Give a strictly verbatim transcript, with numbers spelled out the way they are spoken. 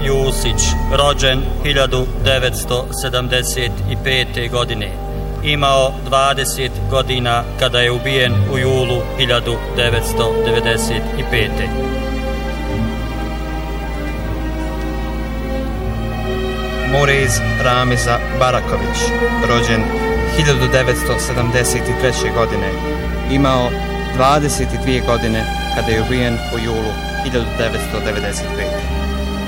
Jusić, rođen hiljadu devetsto sedamdeset pete. godine. Imao dvadeset godina kada je ubijen u julu hiljadu devetsto devedeset pete. Moriz Ramiza Baraković, rođen hiljadu devetsto sedamdeset treće. godine. Imao dvadeset dvije godine kada je ubijen u julu hiljadu devetsto devedeset pete.